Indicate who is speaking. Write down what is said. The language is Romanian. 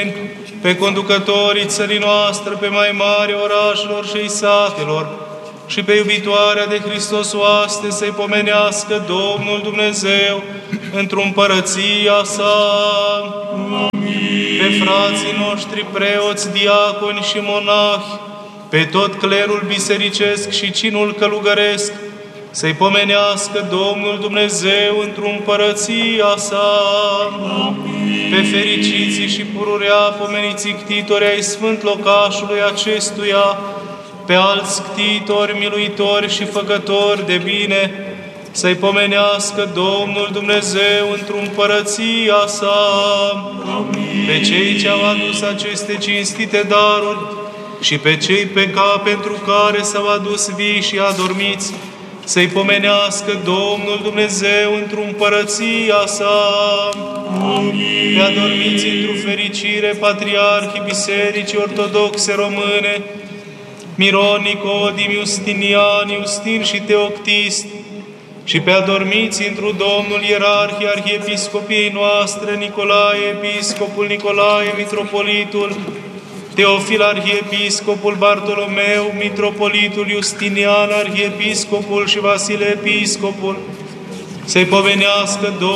Speaker 1: pe conducătorii țării noastre, pe mai mari orașelor și satelor, și pe iubitoarea de Hristos oaste să-i pomenească Domnul Dumnezeu într-o împărăția sa. Amin. Pe frații noștri preoți, diaconi și monahi, pe tot clerul bisericesc și cinul călugăresc, să-i pomenească Domnul Dumnezeu într-o împărăția sa. Amin. Pe fericiții și pururea pomeniții ctitori ai sfânt locașului acestuia, pe alți ctitori, miluitori și făcători de bine, să-i pomenească Domnul Dumnezeu într-o împărăția sa. Amin. Pe cei ce au adus aceste cinstite daruri și pe cei pentru care s-au adus vii și adormiți, să-i pomenească Domnul Dumnezeu într-o împărăția sa. Amin. Pe adormiți într-o fericire patriarhii Bisericii Ortodoxe Române, Miron, Nicodim, Justinian, Justin și Teoctist, și pe adormiți într-o Domnul Ierarhii Arhiepiscopiei noastre, Nicolae Episcopul, Nicolae Mitropolitul, Teofil Arhiepiscopul, Bartolomeu Mitropolitul, Justinian Arhiepiscopul și Vasile Episcopul, să-i pomenească